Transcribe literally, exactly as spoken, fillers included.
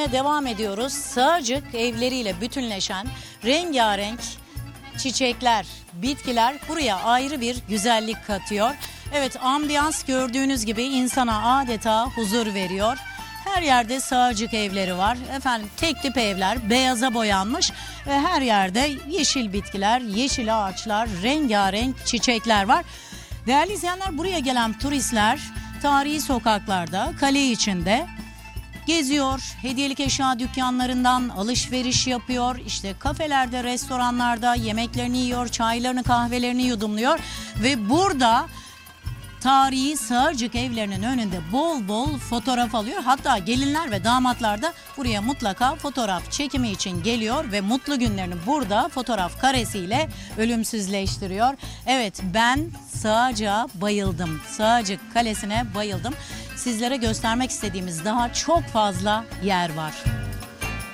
gezmeye devam ediyoruz. Sığacık evleriyle bütünleşen rengarenk çiçekler, bitkiler buraya ayrı bir güzellik katıyor. Evet, ambiyans gördüğünüz gibi insana adeta huzur veriyor. Her yerde sığacık evleri var. Efendim tek tip evler, beyaza boyanmış ve her yerde yeşil bitkiler, yeşil ağaçlar, rengarenk çiçekler var. Değerli izleyenler, buraya gelen turistler tarihi sokaklarda, kale içinde geziyor, hediyelik eşya dükkanlarından alışveriş yapıyor, işte kafelerde, restoranlarda yemeklerini yiyor, çaylarını, kahvelerini yudumluyor ve burada tarihi Sığacık evlerinin önünde bol bol fotoğraf alıyor. Hatta gelinler ve damatlar da buraya mutlaka fotoğraf çekimi için geliyor ve mutlu günlerini burada fotoğraf karesiyle ölümsüzleştiriyor. Evet, ben Sığacık'a bayıldım. Sığacık Kalesi'ne bayıldım. Sizlere göstermek istediğimiz daha çok fazla yer var.